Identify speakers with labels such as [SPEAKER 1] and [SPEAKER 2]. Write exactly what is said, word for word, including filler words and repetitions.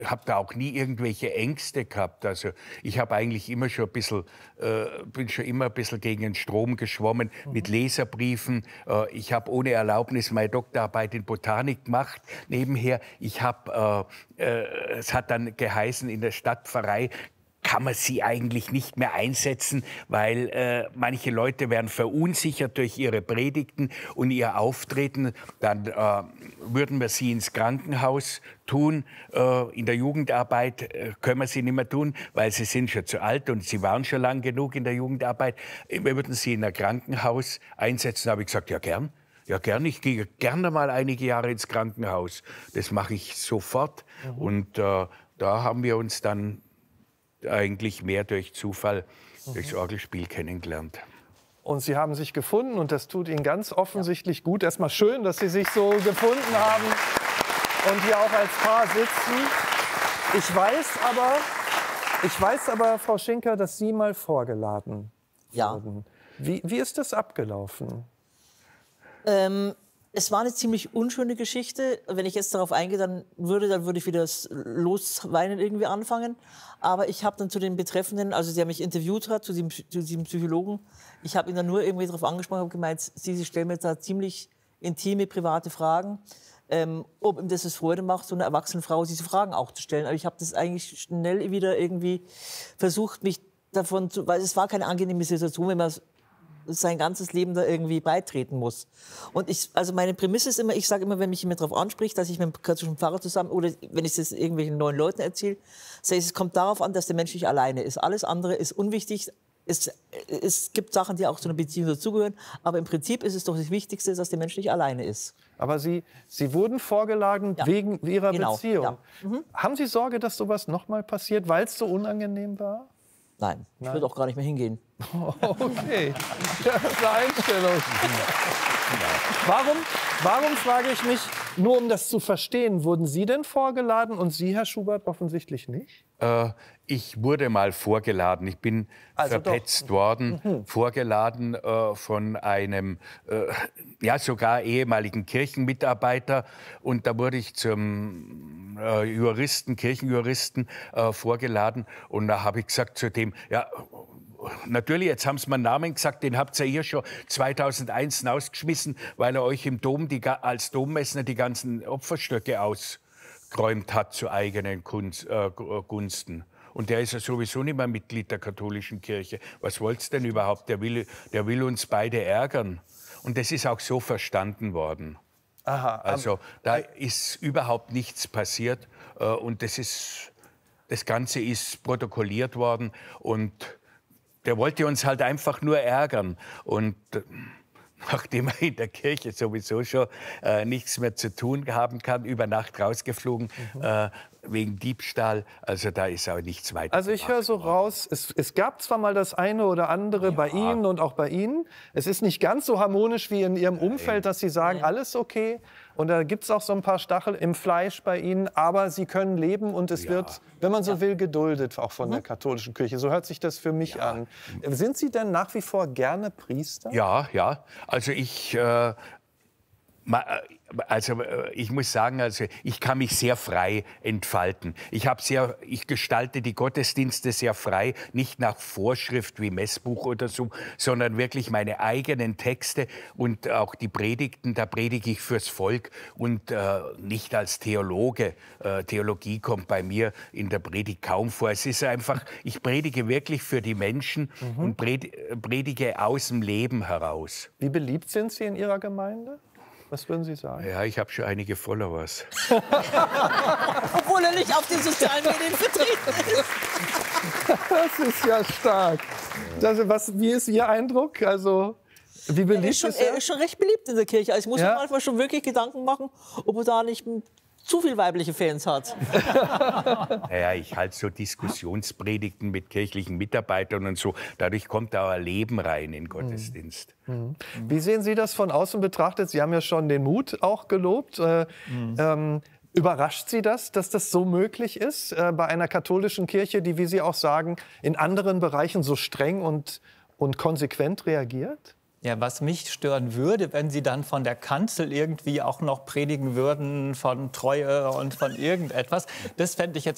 [SPEAKER 1] habe da auch nie irgendwelche Ängste gehabt. Also ich habe eigentlich immer schon ein bisschen, äh, bin schon immer ein bisschen gegen den Strom geschwommen, mhm. mit Leserbriefen. Äh, ich habe ohne Erlaubnis meine Doktorarbeit in Botanik gemacht. Nebenher, ich habe, äh, äh, es hat dann geheißen in der Stadtpfarrei, kann man sie eigentlich nicht mehr einsetzen, weil äh, manche Leute werden verunsichert durch ihre Predigten und ihr Auftreten. Dann äh, würden wir sie ins Krankenhaus tun. Äh, in der Jugendarbeit äh, können wir sie nicht mehr tun, weil sie sind schon zu alt und sie waren schon lang genug in der Jugendarbeit. Wir würden sie in ein Krankenhaus einsetzen. Da habe ich gesagt, ja gern. Ja, gern. Ich gehe gerne mal einige Jahre ins Krankenhaus. Das mache ich sofort. Mhm. Und äh, da haben wir uns dann eigentlich mehr durch Zufall, mhm. durchs Orgelspiel kennengelernt.
[SPEAKER 2] Und Sie haben sich gefunden und das tut Ihnen ganz offensichtlich ja. gut. Erstmal schön, dass Sie sich so gefunden haben und hier auch als Paar sitzen. Ich weiß aber, ich weiß aber, Frau Schinker, dass Sie mal vorgeladen
[SPEAKER 3] ja.
[SPEAKER 2] wurden. Wie, wie ist das abgelaufen?
[SPEAKER 3] Ähm, es war eine ziemlich unschöne Geschichte. Wenn ich jetzt darauf eingehe, dann würde, dann würde ich wieder das Losweinen irgendwie anfangen. Aber ich habe dann zu den Betreffenden, also der mich interviewt hat, zu diesem, zu diesem Psychologen, ich habe ihn dann nur irgendwie darauf angesprochen, habe gemeint, Sie, Sie stellen mir da ziemlich intime, private Fragen. Ähm, ob ihm das Freude macht, so eine erwachsene Frau diese Fragen auch zu stellen. Aber ich habe das eigentlich schnell wieder irgendwie versucht, mich davon zu, weil es war keine angenehme Situation, wenn man sein ganzes Leben da irgendwie beitreten muss. Und ich, also meine Prämisse ist immer, ich sage immer, wenn mich jemand darauf anspricht, dass ich mit dem katholischen Pfarrer zusammen, oder wenn ich das irgendwelchen neuen Leuten erzähle, sage ich, es kommt darauf an, dass der Mensch nicht alleine ist. Alles andere ist unwichtig. Es, es gibt Sachen, die auch zu einer Beziehung dazugehören, aber im Prinzip ist es doch das Wichtigste, dass der Mensch nicht alleine ist.
[SPEAKER 2] Aber Sie, Sie wurden vorgeladen ja. wegen Ihrer
[SPEAKER 3] genau.
[SPEAKER 2] Beziehung.
[SPEAKER 3] Ja. Mhm.
[SPEAKER 2] Haben Sie Sorge, dass sowas noch mal passiert, weil es so unangenehm war?
[SPEAKER 3] Nein, ich würde auch gar nicht mehr hingehen.
[SPEAKER 2] Okay, das ist eine Einstellung. Warum, warum, frage ich mich, nur um das zu verstehen, wurden Sie denn vorgeladen und Sie, Herr Schubert, offensichtlich nicht?
[SPEAKER 1] Äh, ich wurde mal vorgeladen. Ich bin also verpetzt doch. worden, mhm. vorgeladen äh, von einem, äh, ja sogar ehemaligen Kirchenmitarbeiter. Und da wurde ich zum äh, Juristen, Kirchenjuristen äh, vorgeladen. Und da habe ich gesagt zu dem, ja, natürlich, jetzt haben Sie meinen Namen gesagt, den habt ihr hier schon zweitausendeins ausgeschmissen, weil er euch im Dom die, als Dommessner die ganzen Opferstöcke ausgeräumt hat zu eigenen Kunst, äh, Gunsten. Und der ist ja sowieso nicht mehr Mitglied der katholischen Kirche. Was wollt's denn überhaupt? Der will, der will uns beide ärgern. Und das ist auch so verstanden worden.
[SPEAKER 2] Aha,
[SPEAKER 1] also da ist überhaupt nichts passiert. Äh, und das, ist, das Ganze ist protokolliert worden. Und der wollte uns halt einfach nur ärgern. Und äh, nachdem er in der Kirche sowieso schon äh, nichts mehr zu tun haben kann, über Nacht rausgeflogen, mhm. äh, wegen Diebstahl. Also da ist auch nichts weiter.
[SPEAKER 2] Also ich höre so raus, es, es gab zwar mal das eine oder andere ja. bei Ihnen und auch bei Ihnen. Es ist nicht ganz so harmonisch wie in Ihrem Umfeld, dass Sie sagen, Nein. alles okay. Und da gibt es auch so ein paar Stachel im Fleisch bei Ihnen. Aber Sie können leben und es ja. wird, wenn man so ja. will, geduldet, auch von mhm. der katholischen Kirche. So hört sich das für mich ja. an. Sind Sie denn nach wie vor gerne Priester?
[SPEAKER 1] Ja, ja. Also ich... Äh, Also ich muss sagen, also ich kann mich sehr frei entfalten. Ich habe sehr, ich gestalte die Gottesdienste sehr frei, nicht nach Vorschrift wie Messbuch oder so, sondern wirklich meine eigenen Texte und auch die Predigten. Da predige ich fürs Volk und äh, nicht als Theologe. Äh, Theologie kommt bei mir in der Predigt kaum vor. Es ist einfach, ich predige wirklich für die Menschen mhm. und predige aus dem Leben heraus.
[SPEAKER 2] Wie beliebt sind Sie in Ihrer Gemeinde? Was würden Sie sagen?
[SPEAKER 1] Ja, ich habe schon einige Followers.
[SPEAKER 3] Obwohl er nicht auf den sozialen Medien vertreten ist.
[SPEAKER 2] Das ist ja stark. Das, was, wie ist Ihr Eindruck? Also, wie beliebt
[SPEAKER 3] er ist, schon,
[SPEAKER 2] ist er?
[SPEAKER 3] er ist schon recht beliebt in der Kirche. Also ich muss
[SPEAKER 2] ja?
[SPEAKER 3] mir manchmal schon wirklich Gedanken machen, ob er da nicht zu viel weibliche Fans hat.
[SPEAKER 1] Naja, ich halte so Diskussionspredigten mit kirchlichen Mitarbeitern und so. Dadurch kommt da ein Leben rein in den Gottesdienst.
[SPEAKER 2] Mhm. Wie sehen Sie das von außen betrachtet? Sie haben ja schon den Mut auch gelobt. Äh, mhm. ähm, überrascht Sie das, dass das so möglich ist äh, bei einer katholischen Kirche, die, wie Sie auch sagen, in anderen Bereichen so streng und, und konsequent reagiert?
[SPEAKER 4] Ja, was mich stören würde, wenn Sie dann von der Kanzel irgendwie auch noch predigen würden von Treue und von irgendetwas, das fände ich jetzt